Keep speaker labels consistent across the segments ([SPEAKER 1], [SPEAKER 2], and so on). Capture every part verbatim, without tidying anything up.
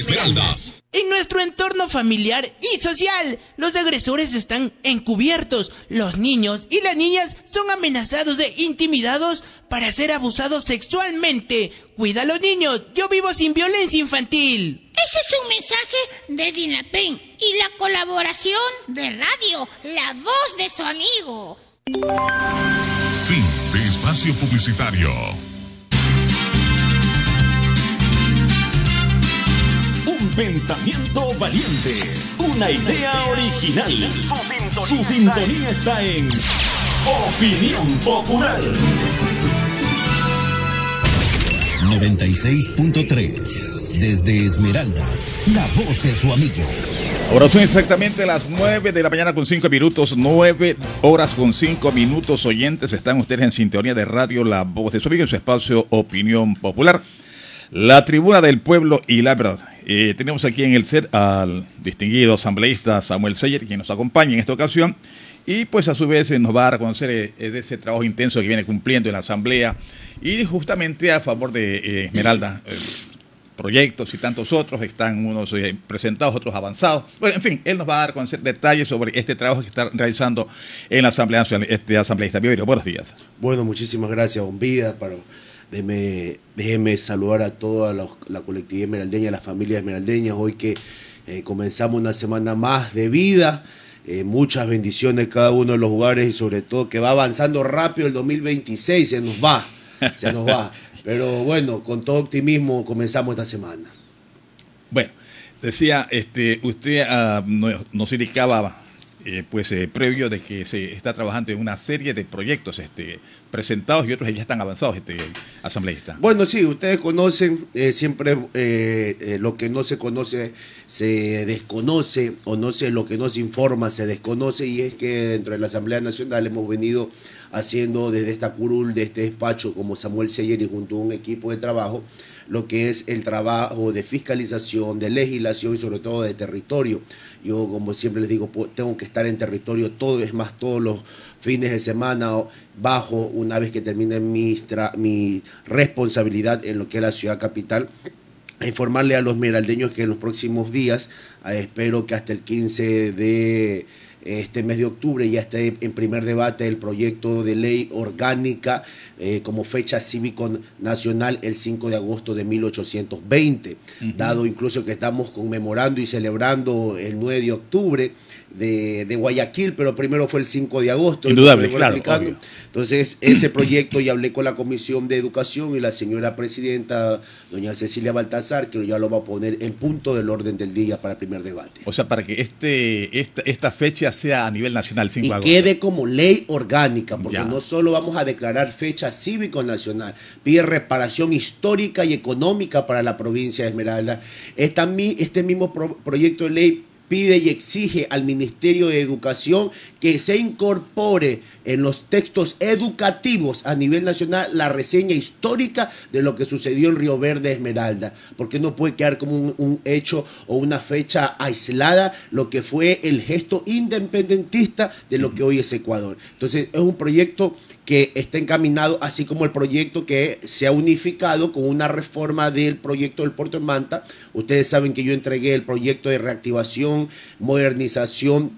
[SPEAKER 1] Esmeraldas.
[SPEAKER 2] En nuestro entorno familiar y social, los agresores están encubiertos. Los niños y las niñas son amenazados e intimidados para ser abusados sexualmente. Cuida a los niños, yo vivo sin violencia infantil.
[SPEAKER 3] Este es un mensaje de DINAPEN y la colaboración de radio, La Voz de su Amigo.
[SPEAKER 1] Fin de espacio publicitario.
[SPEAKER 4] Un pensamiento valiente, una idea original. Su sintonía está en Opinión Popular.
[SPEAKER 5] noventa y seis punto tres. Desde Esmeraldas, la voz de su amigo.
[SPEAKER 6] Ahora son exactamente las nueve de la mañana con cinco minutos, nueve horas con cinco minutos, oyentes. Están ustedes en sintonía de radio La Voz de su amigo en su espacio Opinión Popular. La tribuna del pueblo y la verdad. Eh, tenemos aquí en el set al distinguido asambleísta Samuel Seyer, quien nos acompaña en esta ocasión. Y pues a su vez eh, nos va a reconocer eh, de ese trabajo intenso que viene cumpliendo en la asamblea. Y justamente a favor de eh, Esmeralda. Eh, proyectos y tantos otros, están unos eh, presentados, otros avanzados. Bueno, en fin, él nos va a dar a conocer detalles sobre este trabajo que está realizando en la Asamblea Nacional, este asambleísta. Bienvenido, buenos días.
[SPEAKER 7] Bueno, muchísimas gracias, don Vida, para... Déjeme, déjeme saludar a toda la, la colectividad esmeraldeña, a las familias esmeraldeñas, hoy que eh, comenzamos una semana más de vida, eh, muchas bendiciones cada uno de los lugares y sobre todo que va avanzando rápido el dos mil veintiséis, se nos va, se nos va, pero bueno, con todo optimismo comenzamos esta semana.
[SPEAKER 6] Bueno, decía, este, usted uh, nos, nos indicaba Eh, pues eh, previo de que se está trabajando en una serie de proyectos este, presentados y otros ya están avanzados, este asambleísta.
[SPEAKER 7] Bueno, sí, ustedes conocen, eh, siempre eh, eh, lo que no se conoce se desconoce, o no sé, lo que no se informa se desconoce, y es que dentro de la Asamblea Nacional hemos venido haciendo desde esta curul, de este despacho, como Samuel Seyer y junto a un equipo de trabajo, lo que es el trabajo de fiscalización, de legislación y sobre todo de territorio. Yo, como siempre les digo, tengo que estar en territorio todo, es más, todos los fines de semana bajo, una vez que termine mi, mi responsabilidad en lo que es la ciudad capital, a informarle a los esmeraldeños que en los próximos días, eh, espero que hasta el quince de este mes de octubre ya esté en primer debate el proyecto de ley orgánica eh, como fecha cívico nacional el cinco de agosto de mil ochocientos veinte, uh-huh. Dado incluso que estamos conmemorando y celebrando el nueve de octubre de, de Guayaquil, pero primero fue el cinco de agosto.
[SPEAKER 6] Indudable, claro.
[SPEAKER 7] Entonces, ese proyecto, ya hablé con la Comisión de Educación y la señora presidenta, doña Cecilia Baltazar, que ya lo va a poner en punto del orden del día para el primer debate.
[SPEAKER 6] O sea, para que este esta, esta fecha sea a nivel nacional, cinco de agosto.
[SPEAKER 7] Y quede como ley orgánica, porque
[SPEAKER 6] ya.
[SPEAKER 7] No solo vamos a declarar fecha cívico-nacional, pide reparación histórica y económica para la provincia de Esmeralda. Esta, este mismo pro, proyecto de ley pide y exige al Ministerio de Educación que se incorpore en los textos educativos a nivel nacional la reseña histórica de lo que sucedió en Río Verde, Esmeralda, porque no puede quedar como un, un hecho o una fecha aislada lo que fue el gesto independentista de lo que hoy es Ecuador. Entonces es un proyecto que está encaminado, así como el proyecto que se ha unificado con una reforma del proyecto del Puerto de Manta. Ustedes saben que yo entregué el proyecto de reactivación, modernización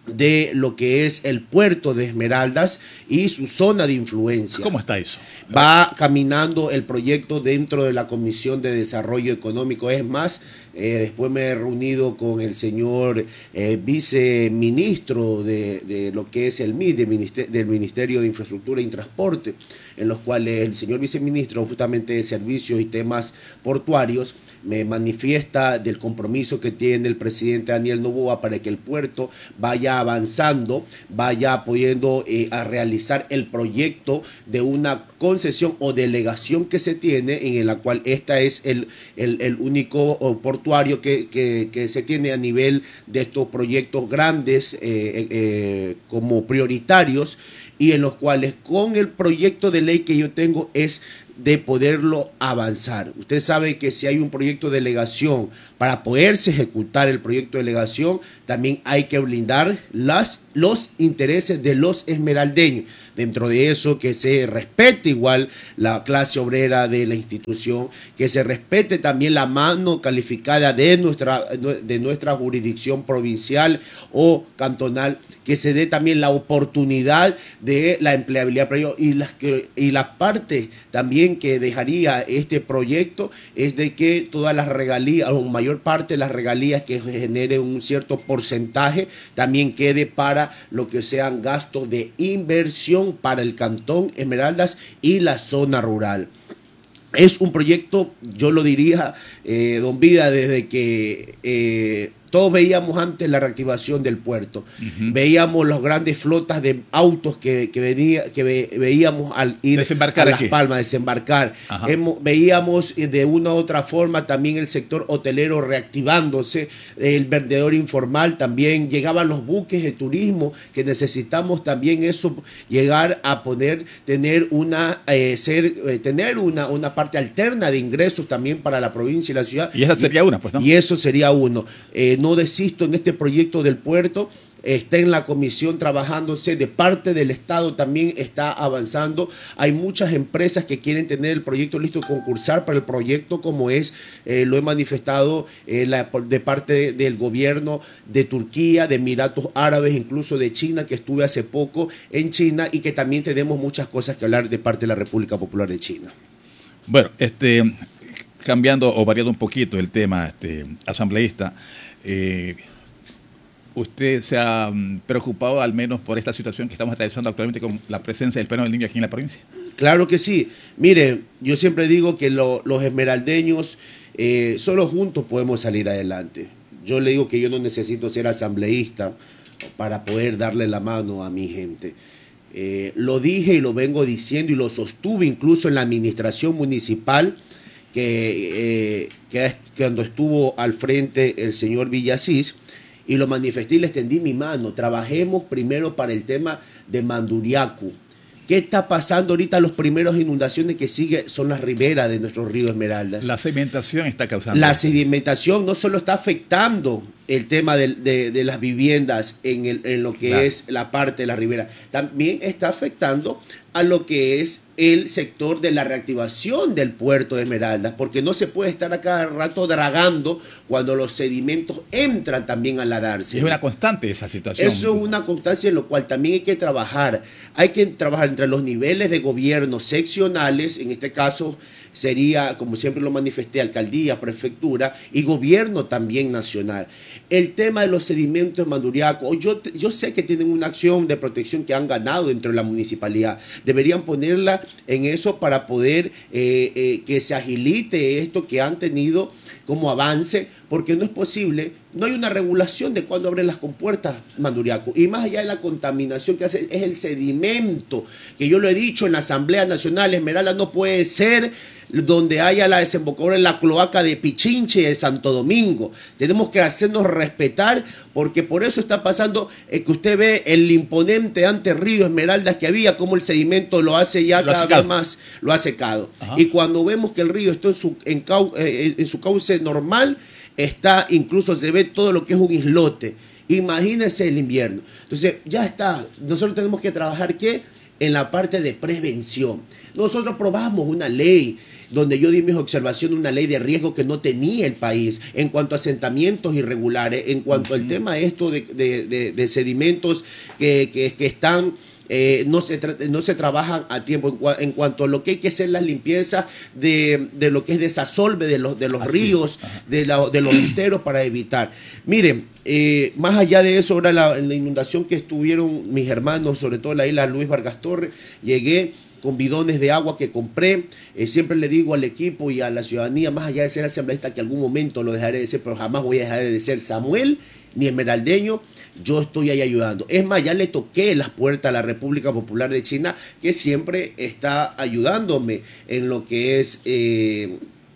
[SPEAKER 7] de lo que es el puerto de Esmeraldas y su zona de influencia.
[SPEAKER 6] ¿Cómo está eso?
[SPEAKER 7] Va caminando el proyecto dentro de la Comisión de Desarrollo Económico. Es más, eh, después me he reunido con el señor eh, viceministro de, de lo que es el M I D, de Minister- del Ministerio de Infraestructura y Transporte, en los cuales el señor viceministro justamente de Servicios y Temas Portuarios me manifiesta del compromiso que tiene el presidente Daniel Noboa para que el puerto vaya avanzando, vaya pudiendo eh, a realizar el proyecto de una concesión o delegación que se tiene, en la cual esta es el, el, el único portuario que, que, que se tiene a nivel de estos proyectos grandes eh, eh, como prioritarios, y en los cuales con el proyecto de ley que yo tengo es de poderlo avanzar. Usted sabe que si hay un proyecto de delegación, para poderse ejecutar el proyecto de delegación, también hay que blindar las, los intereses de los esmeraldeños. Dentro de eso, que se respete igual la clase obrera de la institución, que se respete también la mano calificada de nuestra, de nuestra jurisdicción provincial o cantonal, que se dé también la oportunidad de la empleabilidad y, las que, y la parte también que dejaría este proyecto es de que todas las regalías, o mayor parte de las regalías que genere un cierto porcentaje, también quede para lo que sean gastos de inversión para el Cantón Esmeraldas y la zona rural. Es un proyecto, yo lo diría, eh, don Vida, desde que eh, todos veíamos antes la reactivación del puerto, uh-huh. veíamos las grandes flotas de autos que, que, venía, que ve, veíamos al ir
[SPEAKER 6] desembarcar
[SPEAKER 7] a Las
[SPEAKER 6] aquí.
[SPEAKER 7] Palmas, desembarcar. Hemos, veíamos de una u otra forma también el sector hotelero reactivándose, el vendedor informal también, llegaban los buques de turismo, que necesitamos también eso, llegar a poder tener una, eh, ser, eh, tener una, una parte alterna de ingresos también para la provincia y la ciudad.
[SPEAKER 6] Y esa sería una, pues, ¿no?
[SPEAKER 7] Y eso sería uno. Eh, no desisto en este proyecto del puerto, está en la comisión trabajándose, de parte del Estado también está avanzando. Hay muchas empresas que quieren tener el proyecto listo, concursar para el proyecto, como es, eh, lo he manifestado eh, la, de parte de, del gobierno de Turquía, de Emiratos Árabes, incluso de China, que estuve hace poco en China, y que también tenemos muchas cosas que hablar de parte de la República Popular de China.
[SPEAKER 6] Bueno, este, cambiando o variando un poquito el tema, este, asambleísta, eh, ¿usted se ha preocupado al menos por esta situación que estamos atravesando actualmente con la presencia del Pleno del Niño aquí en la provincia?
[SPEAKER 7] Claro que sí. Mire, yo siempre digo que lo, los esmeraldeños eh, solo juntos podemos salir adelante. Yo le digo que yo no necesito ser asambleísta para poder darle la mano a mi gente. Eh, lo dije y lo vengo diciendo y lo sostuve incluso en la administración municipal, que, eh, que cuando estuvo al frente el señor Villasís, y lo manifesté y le extendí mi mano. Trabajemos primero para el tema de Manduriacu. ¿Qué está pasando ahorita? Los primeros inundaciones que sigue son las riberas de nuestro río Esmeraldas.
[SPEAKER 6] La sedimentación está causando.
[SPEAKER 7] La sedimentación no solo está afectando el tema de, de, de las viviendas en, el, en lo que claro. es la parte de la ribera, también está afectando a lo que es el sector de la reactivación del puerto de Esmeraldas, porque no se puede estar a cada rato dragando cuando los sedimentos entran también a la dársena.
[SPEAKER 6] Es una constante esa situación.
[SPEAKER 7] Eso es una constancia en lo cual también hay que trabajar. Hay que trabajar entre los niveles de gobierno seccionales, en este caso sería, como siempre lo manifesté, alcaldía, prefectura y gobierno también nacional. El tema de los sedimentos en Manduriaco, yo, yo sé que tienen una acción de protección que han ganado dentro de la municipalidad. Deberían ponerla en eso para poder eh, eh, que se agilite esto que han tenido como avance, porque no es posible, no hay una regulación de cuándo abren las compuertas Manduriaco, y más allá de la contaminación que hace es el sedimento, que yo lo he dicho en la Asamblea Nacional, Esmeralda no puede ser donde haya la desembocadura en la cloaca de Pichinche de Santo Domingo. Tenemos que hacernos respetar, porque por eso está pasando eh, que usted ve el imponente ante río Esmeraldas que había, como el sedimento lo hace ya lo cada vez más, lo ha secado. Ajá. Y cuando vemos que el río está en su, en, cau, eh, en su cauce normal, está, incluso se ve todo lo que es un islote. Imagínense el invierno. Entonces, ya está. Nosotros tenemos que trabajar, ¿qué? En la parte de prevención. Nosotros aprobamos una ley donde yo di mis observaciones, una ley de riesgo que no tenía el país en cuanto a asentamientos irregulares, en cuanto uh-huh. al tema esto de, de, de, de sedimentos que, que, que están... Eh, no, se no se trabajan a tiempo en, cua en cuanto a lo que hay que hacer las limpiezas de, de lo que es desasolve de los, de los ríos, de, la, de los esteros para evitar. Miren, eh, más allá de eso, ahora la, la inundación que estuvieron mis hermanos, sobre todo la isla Luis Vargas Torres, llegué con bidones de agua que compré. Eh, siempre le digo al equipo y a la ciudadanía, más allá de ser asambleísta, que algún momento lo dejaré de ser, pero jamás voy a dejar de ser Samuel ni esmeraldeño. Yo estoy ahí ayudando. Es más, ya le toqué las puertas a la República Popular de China, que siempre está ayudándome en lo que es eh,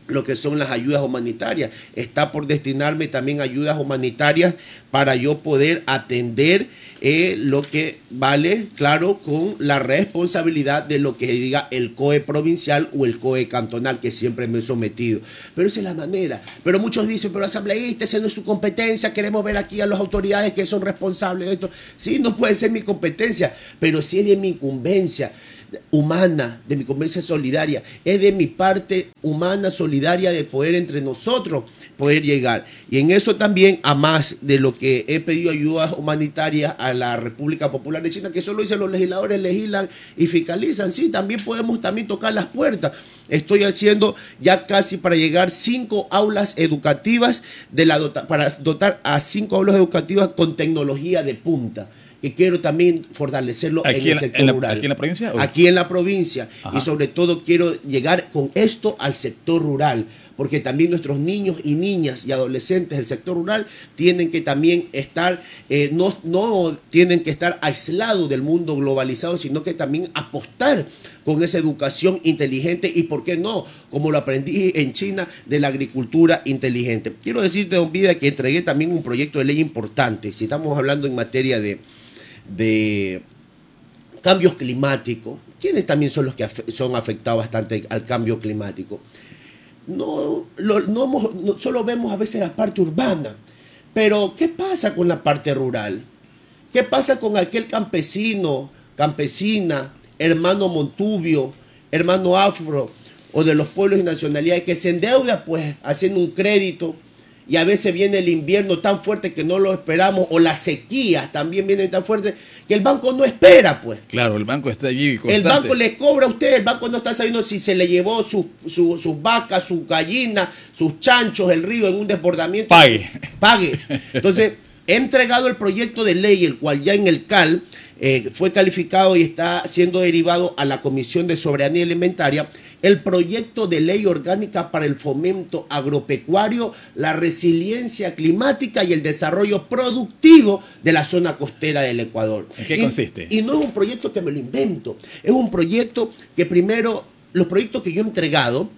[SPEAKER 7] lo que son las ayudas humanitarias. Está por destinarme también ayudas humanitarias para yo poder atender eh, lo que vale, claro, con la responsabilidad de lo que diga el C O E provincial o el C O E cantonal, que siempre me he sometido. Pero esa es la manera. Pero muchos dicen, pero asambleísta, esa no es su competencia, queremos ver aquí a las autoridades que son responsables de esto. Sí, no puede ser mi competencia, pero sí es de mi incumbencia humana, de mi convivencia solidaria, es de mi parte humana, solidaria, de poder entre nosotros poder llegar. Y en eso también, a más de lo que he pedido ayudas humanitarias a la República Popular de China, que solo dicen los legisladores, legislan y fiscalizan, sí, también podemos también tocar las puertas. Estoy haciendo ya casi para llegar cinco aulas educativas de la dota, para dotar a cinco aulas educativas con tecnología de punta, que quiero también fortalecerlo en el
[SPEAKER 6] en,
[SPEAKER 7] sector
[SPEAKER 6] en la,
[SPEAKER 7] rural.
[SPEAKER 6] ¿Aquí en la provincia? ¿O?
[SPEAKER 7] Aquí en la provincia.
[SPEAKER 6] Ajá.
[SPEAKER 7] Y sobre todo quiero llegar con esto al sector rural, porque también nuestros niños y niñas y adolescentes del sector rural tienen que también estar, eh, no, no tienen que estar aislados del mundo globalizado, sino que también apostar con esa educación inteligente y, ¿por qué no?, como lo aprendí en China, de la agricultura inteligente. Quiero decirte, don Vida, que entregué también un proyecto de ley importante. Si estamos hablando en materia de de cambios climáticos, ¿quiénes también son los que af- son afectados bastante al cambio climático? No, lo, no, hemos, no solo vemos a veces la parte urbana, pero ¿qué pasa con la parte rural? ¿Qué pasa con aquel campesino, campesina, hermano montubio, hermano afro o de los pueblos y nacionalidades que se endeuda pues haciendo un crédito? Y a veces viene el invierno tan fuerte que no lo esperamos, o las sequías también vienen tan fuertes que el banco no espera, pues.
[SPEAKER 6] Claro, el banco está allí constante.
[SPEAKER 7] El banco le cobra a usted, el banco no está sabiendo si se le llevó sus su, sus vacas, sus gallinas, sus chanchos, el río en un desbordamiento.
[SPEAKER 6] Pague.
[SPEAKER 7] Pague. Entonces, he entregado el proyecto de ley, el cual ya en el C A L eh, fue calificado y está siendo derivado a la Comisión de Soberanía Alimentaria, el proyecto de ley orgánica para el fomento agropecuario, la resiliencia climática y el desarrollo productivo de la zona costera del Ecuador.
[SPEAKER 6] ¿En qué
[SPEAKER 7] y,
[SPEAKER 6] consiste?
[SPEAKER 7] Y no es un proyecto que me lo invento, es un proyecto que primero, los proyectos que yo he entregado,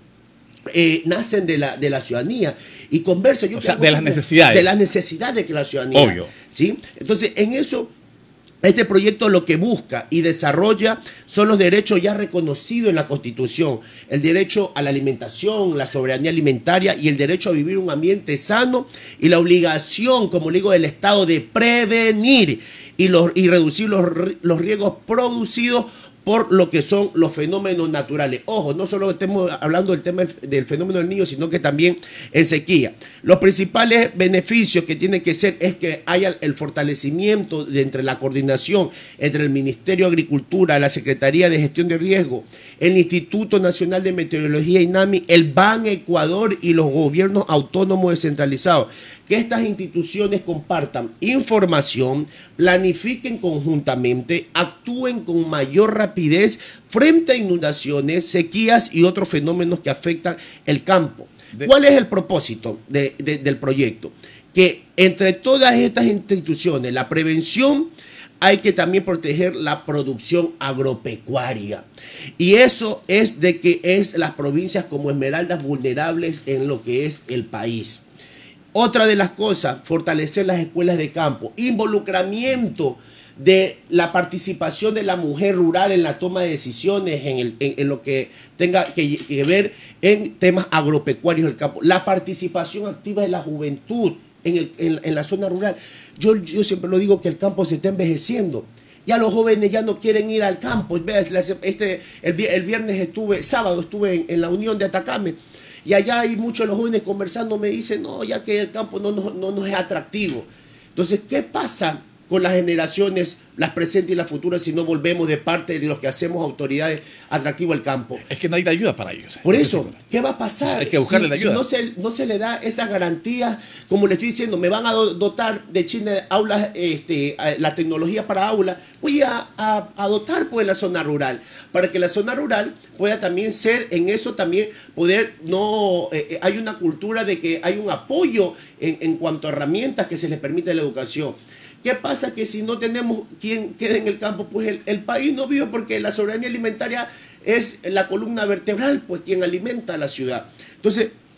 [SPEAKER 7] Eh, nacen de la, de la ciudadanía y converso yo
[SPEAKER 6] o sea,
[SPEAKER 7] creo
[SPEAKER 6] de las necesidades
[SPEAKER 7] de las necesidades de la ciudadanía.
[SPEAKER 6] Obvio.
[SPEAKER 7] ¿Sí? Entonces, en eso, este proyecto lo que busca y desarrolla son los derechos ya reconocidos en la Constitución: el derecho a la alimentación, la soberanía alimentaria y el derecho a vivir un ambiente sano, y la obligación, como le digo, del Estado de prevenir y, los, y reducir los, los riesgos producidos por lo que son los fenómenos naturales. Ojo, no solo estemos hablando del tema del fenómeno del niño, sino que también en sequía. Los principales beneficios que tienen que ser es que haya el fortalecimiento de entre la coordinación entre el Ministerio de Agricultura, la Secretaría de Gestión de Riesgo, el Instituto Nacional de Meteorología, INAMI, el Ban Ecuador y los gobiernos autónomos descentralizados. Que estas instituciones compartan información, planifiquen conjuntamente, actúen con mayor rapidez frente a inundaciones, sequías y otros fenómenos que afectan el campo.
[SPEAKER 6] De...
[SPEAKER 7] ¿Cuál es el propósito de, de, del proyecto? Que entre todas estas instituciones, la prevención, hay que también proteger la producción agropecuaria. Y eso es de que es las provincias como Esmeraldas vulnerables en lo que es el país. Otra de las cosas, fortalecer las escuelas de campo, involucramiento de la participación de la mujer rural en la toma de decisiones, en, el, en, en lo que tenga que, que ver en temas agropecuarios del campo, la participación activa de la juventud en, el, en, en la zona rural. Yo, yo siempre lo digo que el campo se está envejeciendo. Ya los jóvenes ya no quieren ir al campo. Este, el, el viernes estuve, el sábado estuve en, en la Unión de Atacame. Y allá hay muchos de los jóvenes conversando, me dicen, no, ya que el campo no, no, no nos es atractivo. Entonces, ¿qué pasa con las generaciones, las presentes y las futuras, si no volvemos de parte de los que hacemos autoridades atractivo al campo?
[SPEAKER 6] Es que no hay ayuda para ellos.
[SPEAKER 7] Por eso, ¿qué va a pasar?
[SPEAKER 6] Hay que buscarle
[SPEAKER 7] si,
[SPEAKER 6] la ayuda.
[SPEAKER 7] Si no se, no se le da esas garantías, como le estoy diciendo, me van a dotar de China aulas, este, la tecnología para aulas, voy a, a, a dotar pues la zona rural, para que la zona rural pueda también ser, en eso también poder, no, eh, hay una cultura de que hay un apoyo en, en cuanto a herramientas que se les permite la educación. ¿Qué pasa? Que si no tenemos quien quede en el campo, pues el, el país no vive, porque la soberanía alimentaria es la columna vertebral, pues quien alimenta a la ciudad. Entonces,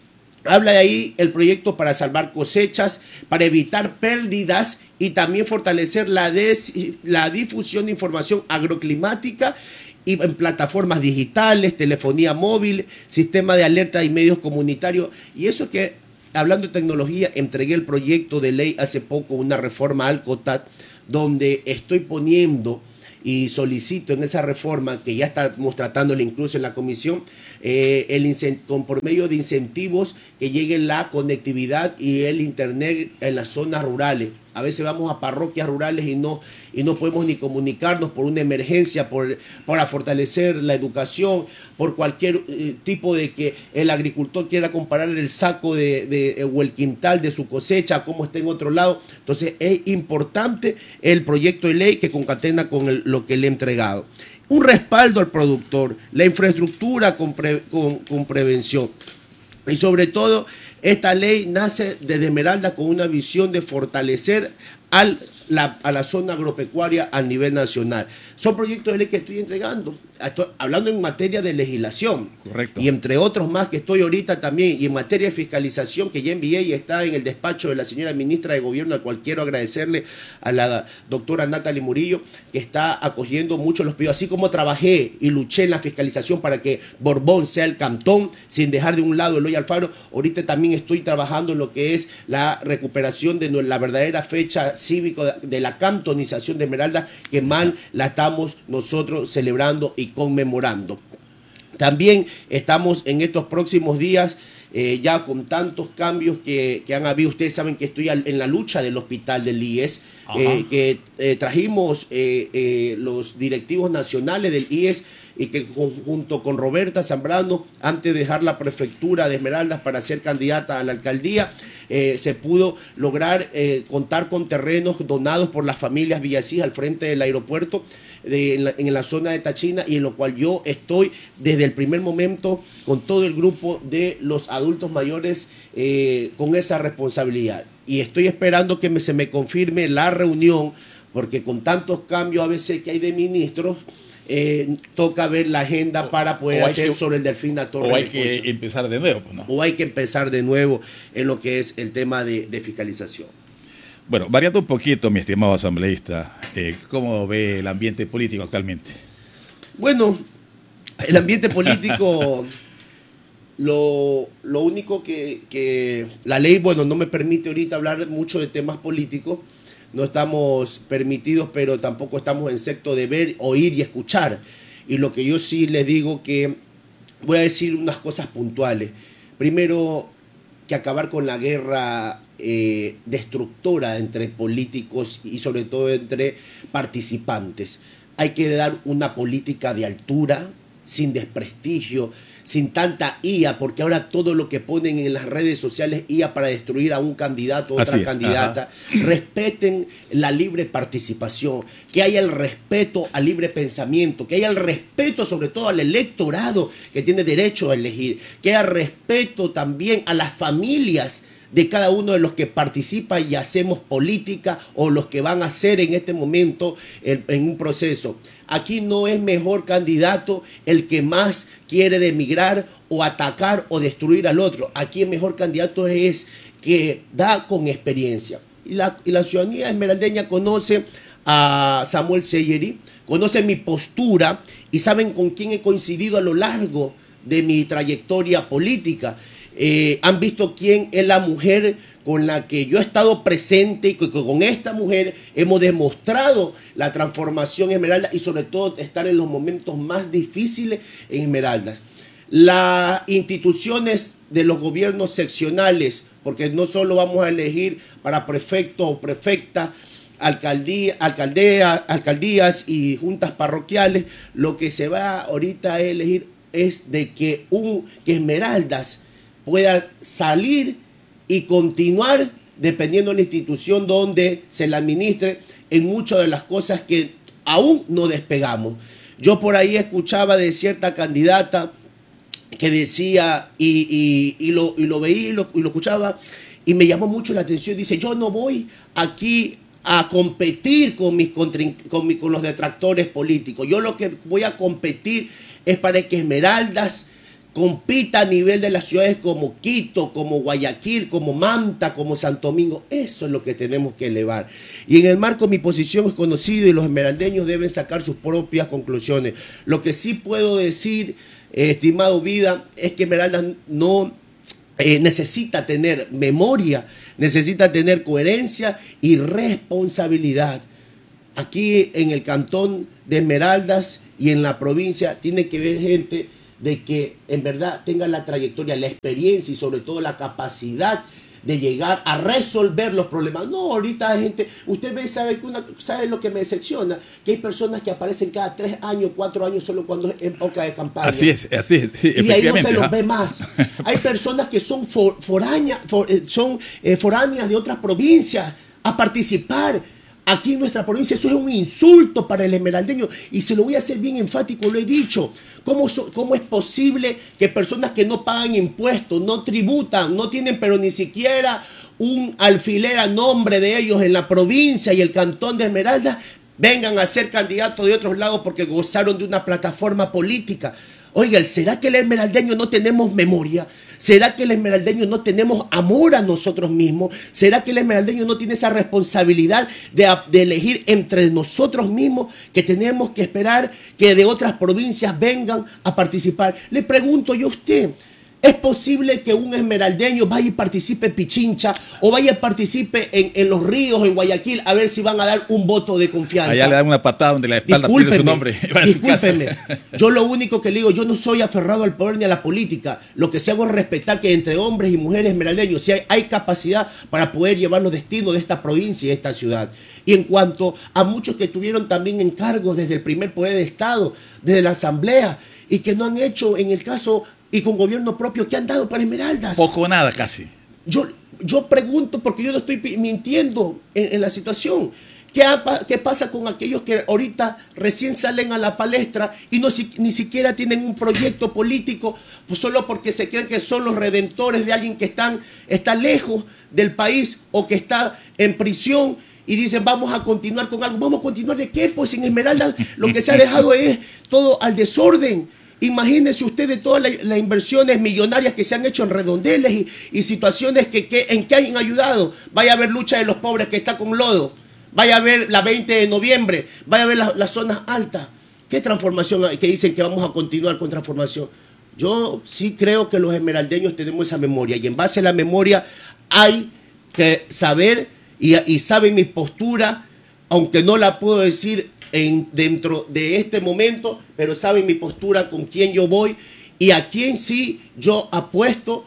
[SPEAKER 7] Habla de ahí el proyecto para salvar cosechas, para evitar pérdidas y también fortalecer la, des, la difusión de información agroclimática y en plataformas digitales, telefonía móvil, sistema de alerta y medios comunitarios. Y eso que, hablando de tecnología, entregué el proyecto de ley hace poco, una reforma al COTAD, donde estoy poniendo y solicito en esa reforma, que ya estamos tratándola incluso en la comisión, eh, el con, por medio de incentivos que llegue la conectividad y el internet en las zonas rurales. A veces vamos a parroquias rurales y no, y no podemos ni comunicarnos por una emergencia, por, para fortalecer la educación, por cualquier eh, tipo de que el agricultor quiera comparar el saco de, de, o el quintal de su cosecha a cómo está en otro lado. Entonces es importante el proyecto de ley que concatena con el, lo que le he entregado. Un respaldo al productor, la infraestructura con, pre, con, con prevención. Y sobre todo, esta ley nace desde Esmeralda con una visión de fortalecer al, la, a la zona agropecuaria a nivel nacional. Son proyectos de ley que estoy entregando, estoy hablando en materia de legislación.
[SPEAKER 6] Correcto.
[SPEAKER 7] Y entre otros más que estoy ahorita también, y en materia de fiscalización que ya envié y está en el despacho de la señora ministra de Gobierno, al cual quiero agradecerle a la doctora Natalie Murillo, que está acogiendo mucho los pedidos, así como trabajé y luché en la fiscalización para que Borbón sea el cantón, sin dejar de un lado Eloy Alfaro. Ahorita también estoy trabajando en lo que es la recuperación de la verdadera fecha cívico de, de la cantonización de Esmeralda, que mal la estamos nosotros celebrando y conmemorando. También estamos en estos próximos días eh, ya con tantos cambios que, que han habido. Ustedes saben que estoy al, en la lucha del hospital del I E S, eh, que eh, trajimos eh, eh, los directivos nacionales del I E S y que junto con Roberta Zambrano, antes de dejar la prefectura de Esmeraldas para ser candidata a la alcaldía, eh, se pudo lograr eh, contar con terrenos donados por las familias Villasís al frente del aeropuerto de, en, la, en la zona de Tachina, y en lo cual yo estoy desde el primer momento con todo el grupo de los adultos mayores eh, con esa responsabilidad. Y estoy esperando que me, se me confirme la reunión, porque con tantos cambios a veces que hay de ministros, Eh, toca ver la agenda para poder hacer que, sobre el Delfina Torres.
[SPEAKER 6] O hay que Pocho. empezar de nuevo. Pues, ¿no?
[SPEAKER 7] O hay que empezar de nuevo en lo que es el tema de, de fiscalización.
[SPEAKER 6] Bueno, variando un poquito, mi estimado asambleísta, eh, ¿cómo ve el ambiente político actualmente?
[SPEAKER 7] Bueno, el ambiente político, lo, lo único que, que la ley, bueno, no me permite ahorita hablar mucho de temas políticos. No estamos permitidos, pero tampoco estamos en secto de ver, oír y escuchar. Y lo que yo sí les digo, que voy a decir unas cosas puntuales. Primero, que acabar con la guerra eh, destructora entre políticos y sobre todo entre participantes. Hay que dar una política de altura, sin desprestigio, sin tanta I A, porque ahora todo lo que ponen en las redes sociales I A para destruir a un candidato o otra
[SPEAKER 6] es,
[SPEAKER 7] candidata. Ajá. Respeten la libre participación, que haya el respeto al libre pensamiento, que haya el respeto sobre todo al electorado que tiene derecho a elegir, que haya respeto también a las familias de cada uno de los que participa y hacemos política, o los que van a hacer en este momento el, en un proceso. Aquí no es mejor candidato el que más quiere demigrar o atacar o destruir al otro. Aquí el mejor candidato es que da con experiencia. Y la, y la ciudadanía esmeraldeña conoce a Samuel Seyeri, conoce mi postura y saben con quién he coincidido a lo largo de mi trayectoria política. Eh, han visto quién es la mujer con la que yo he estado presente, y que con esta mujer hemos demostrado la transformación en Esmeralda, y sobre todo estar en los momentos más difíciles en Esmeraldas. Las instituciones de los gobiernos seccionales, porque no solo vamos a elegir para prefecto o prefecta, alcaldía, alcaldea, alcaldías y juntas parroquiales, lo que se va ahorita a elegir es de que, un, que Esmeraldas pueda salir y continuar dependiendo de la institución donde se la administre en muchas de las cosas que aún no despegamos. Yo por ahí escuchaba de cierta candidata que decía, y, y, y, lo, y lo veía y lo, y lo escuchaba, y me llamó mucho la atención. Dice: yo no voy aquí a competir con, mis con, mi, con los detractores políticos. Yo lo que voy a competir es para que Esmeraldas compita a nivel de las ciudades como Quito, como Guayaquil, como Manta, como Santo Domingo. Eso es lo que tenemos que elevar. Y en el marco mi posición es conocida y los esmeraldeños deben sacar sus propias conclusiones. Lo que sí puedo decir, eh, estimado Vida, es que Esmeraldas no eh, necesita tener memoria, necesita tener coherencia y responsabilidad. Aquí en el cantón de Esmeraldas y en la provincia tiene que haber gente de que en verdad tenga la trayectoria, la experiencia y sobre todo la capacidad de llegar a resolver los problemas. No, ahorita hay gente, usted ve, sabe, que una, sabe lo que me decepciona, que hay personas que aparecen cada tres años, cuatro años solo cuando es época de campaña.
[SPEAKER 6] Así es, así es. Sí,
[SPEAKER 7] y ahí no se los
[SPEAKER 6] ¿ah?
[SPEAKER 7] ve más. Hay personas que son, for, foraña, for, son eh, foráneas de otras provincias a participar. Aquí en nuestra provincia eso es un insulto para el esmeraldeño y se lo voy a hacer bien enfático, lo he dicho. ¿Cómo, so, cómo es posible que personas que no pagan impuestos, no tributan, no tienen pero ni siquiera un alfiler a nombre de ellos en la provincia y el cantón de Esmeraldas vengan a ser candidatos de otros lados porque gozaron de una plataforma política? Oigan, ¿será que el esmeraldeño no tenemos memoria? ¿Será que el esmeraldeño no tenemos amor a nosotros mismos? ¿Será que el esmeraldeño no tiene esa responsabilidad de, de elegir entre nosotros mismos que tenemos que esperar que de otras provincias vengan a participar? Le pregunto yo a usted, ¿es posible que un esmeraldeño vaya y participe en Pichincha o vaya y participe en, en Los Ríos, en Guayaquil, a ver si van a dar un voto de confianza?
[SPEAKER 6] Allá le dan una patada donde la espalda pierde su nombre.
[SPEAKER 7] Discúlpeme, yo lo único que le digo, yo no soy aferrado al poder ni a la política. Lo que sí hago es respetar que entre hombres y mujeres esmeraldeños sí hay, hay capacidad para poder llevar los destinos de esta provincia y de esta ciudad. Y en cuanto a muchos que tuvieron también encargos desde el primer poder de Estado, desde la Asamblea, y que no han hecho en el caso y con gobierno propio, ¿qué han dado para Esmeraldas?
[SPEAKER 6] Poco o nada casi.
[SPEAKER 7] Yo, yo pregunto porque yo no estoy mintiendo en, en la situación. ¿Qué, ha, ¿Qué pasa con aquellos que ahorita recién salen a la palestra y no si, ni siquiera tienen un proyecto político, pues solo porque se creen que son los redentores de alguien que están, está lejos del país o que está en prisión y dicen vamos a continuar con algo? ¿Vamos a continuar de qué? Pues en Esmeraldas lo que se ha dejado es todo al desorden. Imagínense ustedes todas las, las inversiones millonarias que se han hecho en redondeles y, y situaciones que, que en que han ayudado. Vaya a haber lucha de los pobres que está con lodo. Vaya a ver la veinte de noviembre. Vaya a ver la, las zonas altas. ¿Qué transformación hay? Que dicen que vamos a continuar con transformación. Yo sí creo que los esmeraldeños tenemos esa memoria. Y en base a la memoria hay que saber y, y saben mi postura, aunque no la puedo decir En, dentro de este momento, pero saben mi postura, con quién yo voy y a quién sí yo apuesto,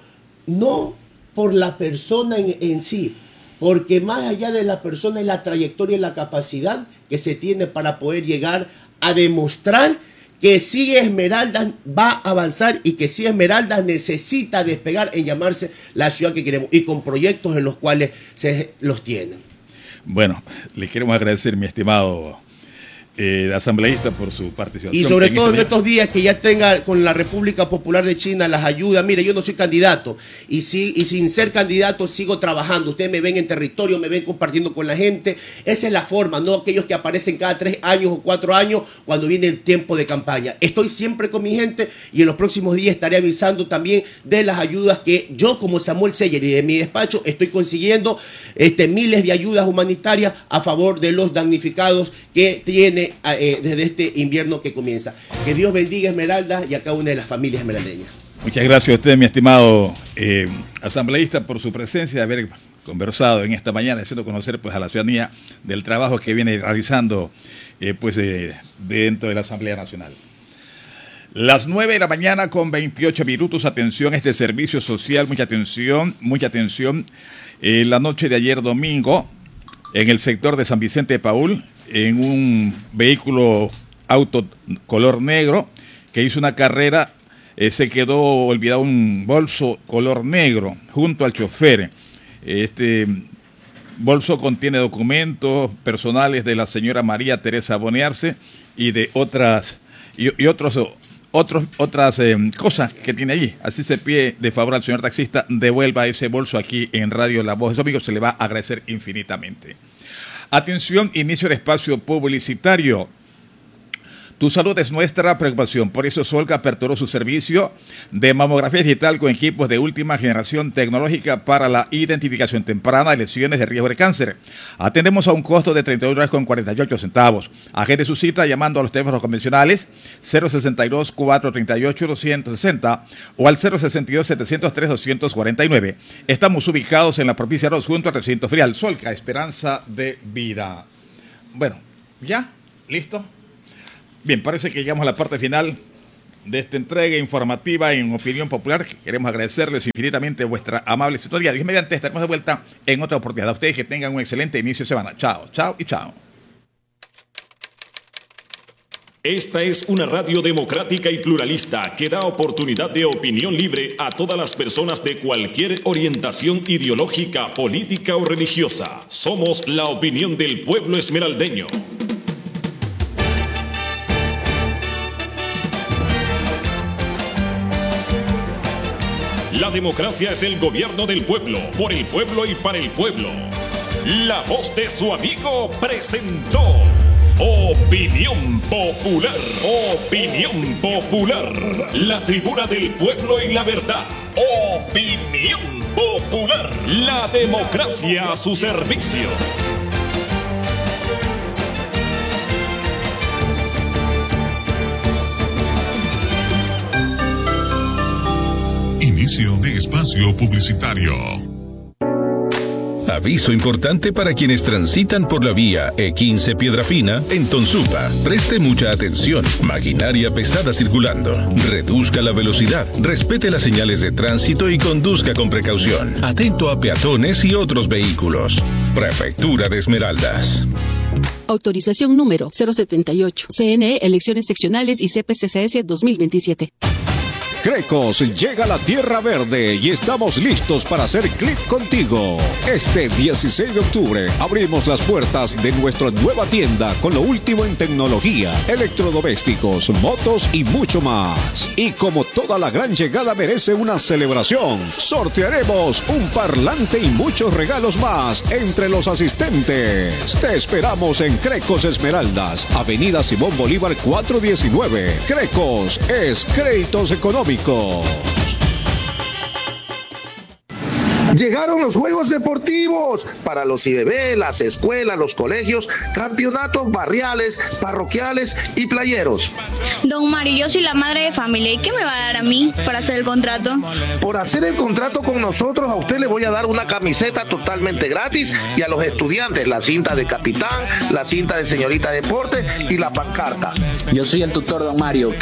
[SPEAKER 7] no por la persona en, en sí, porque más allá de la persona es la trayectoria y la capacidad que se tiene para poder llegar a demostrar que sí Esmeraldas va a avanzar y que sí Esmeraldas necesita despegar en llamarse la ciudad que queremos y con proyectos en los cuales se los tienen. Bueno, le queremos agradecer, mi estimado Eh, asambleísta, por su participación. Y sobre en todo este en estos días que ya tenga con la República Popular de China las ayudas. Mire, yo no soy candidato y, sí, y sin ser candidato sigo trabajando. Ustedes me ven en territorio, me ven compartiendo con la gente. Esa es la forma, no aquellos que aparecen cada tres años o cuatro años cuando viene el tiempo de campaña. Estoy siempre con mi gente y en los próximos días estaré avisando también de las ayudas que yo como Samuel Seyer y de mi despacho estoy consiguiendo este, miles de ayudas humanitarias a favor de los damnificados que tiene Eh, desde este invierno que comienza. Que Dios bendiga Esmeraldas y a cada una de las familias esmeraldeñas. Muchas gracias a usted, mi estimado eh, asambleísta, por su presencia, haber conversado en esta mañana, haciendo conocer pues a la ciudadanía del trabajo que viene realizando eh, pues eh, dentro de la Asamblea Nacional. Las nueve de la mañana con veintiocho minutos. Atención, este servicio social, mucha atención, mucha atención. Eh, la noche de ayer domingo, en el sector de San Vicente de Paúl, en un vehículo auto color negro que hizo una carrera, eh, se quedó olvidado un bolso color negro junto al chofer. Este bolso contiene documentos personales de la señora María Teresa Bonearse y de otras y, y otros otros otras eh, cosas que tiene allí. Así se pide de favor al señor taxista, devuelva ese bolso aquí en Radio La Voz de su Amigo, se le va a agradecer infinitamente. Atención, inicio del espacio publicitario.
[SPEAKER 6] Tu salud es nuestra preocupación, por eso Solca aperturó su servicio de mamografía digital con equipos de última generación tecnológica para la identificación temprana de lesiones de riesgo de cáncer. Atendemos a un costo de treinta y un dólares con cuarenta y ocho centavos. Agende su cita llamando a los teléfonos convencionales cero sesenta y dos, cuatrocientos treinta y ocho, doscientos sesenta o al cero sesenta y dos, setecientos tres, doscientos cuarenta y nueve. Estamos ubicados en la provincia de Arroz junto al recinto ferial Solca, esperanza de vida. Bueno, ¿ya? ¿Listo? Bien, parece que llegamos a la parte final de esta entrega informativa en Opinión Popular. Queremos agradecerles infinitamente vuestra amable sintonía. Dios mediante, estaremos de vuelta en otra oportunidad. A ustedes que tengan un excelente inicio de semana. Chao, chao y chao.
[SPEAKER 4] Esta es una radio democrática y pluralista que da oportunidad de opinión libre a todas las personas de cualquier orientación ideológica, política o religiosa. Somos la opinión del pueblo esmeraldeño. La democracia es el gobierno del pueblo, por el pueblo y para el pueblo. La voz de su amigo presentó Opinión Popular. Opinión Popular. La tribuna del pueblo y la verdad. Opinión Popular. La democracia a su servicio.
[SPEAKER 1] Inicio de espacio publicitario.
[SPEAKER 8] Aviso importante para quienes transitan por la vía E quince Piedrafina en Tonsupa. Preste mucha atención. Maquinaria pesada circulando. Reduzca la velocidad. Respete las señales de tránsito y conduzca con precaución. Atento a peatones y otros vehículos. Prefectura de Esmeraldas.
[SPEAKER 9] Autorización número cero setenta y ocho. C N E Elecciones Seccionales y C P C C S dos mil veintisiete.
[SPEAKER 10] Crecos llega a la Tierra Verde y estamos listos para hacer clic contigo. Este dieciséis de octubre abrimos las puertas de nuestra nueva tienda con lo último en tecnología, electrodomésticos, motos y mucho más. Y como toda la gran llegada merece una celebración, sortearemos un parlante y muchos regalos más entre los asistentes. Te esperamos en Crecos Esmeraldas, Avenida Simón Bolívar cuatrocientos diecinueve. Crecos es créditos económicos.
[SPEAKER 11] Llegaron los Juegos Deportivos para los I B B, las escuelas, los colegios, campeonatos barriales, parroquiales y playeros.
[SPEAKER 12] Don Mario, yo soy la madre de familia. ¿Y qué me va a dar a mí para hacer el contrato?
[SPEAKER 11] Por hacer el contrato con nosotros, a usted le voy a dar una camiseta totalmente gratis y a los estudiantes la cinta de capitán, la cinta de señorita deporte y la pancarta.
[SPEAKER 13] Yo soy el tutor Don Mario.